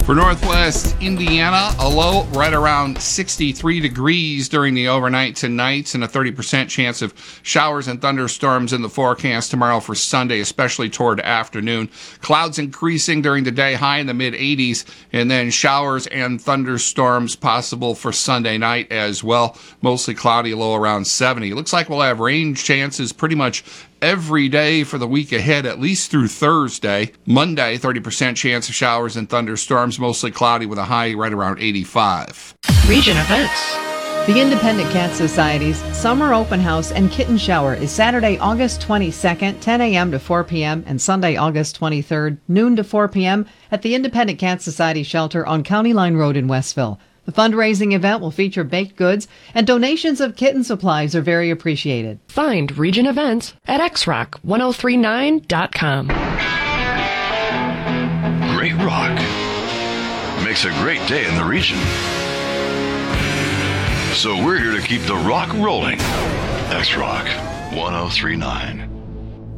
For Northwest Indiana, a low right around 63 degrees during the overnight tonight, and a 30% chance of showers and thunderstorms in the forecast tomorrow for Sunday, especially toward afternoon. Clouds increasing during the day, high in the mid-80s, and then showers and thunderstorms possible for Sunday night as well. Mostly cloudy, low around 70. Looks like we'll have rain chances pretty much every day for the week ahead, at least through Thursday. Monday, 30% chance of showers and thunderstorms, mostly cloudy with a high right around 85. Region events. The Independent Cat Society's Summer Open House and Kitten Shower is Saturday, August 22nd, 10 a.m. to 4 p.m., and Sunday, August 23rd, noon to 4 p.m. at the Independent Cat Society Shelter on County Line Road in Westville. The fundraising event will feature baked goods, and donations of kitten supplies are very appreciated. Find region events at xrock1039.com. Great rock makes a great day in the region. So we're here to keep the rock rolling. X-Rock 1039.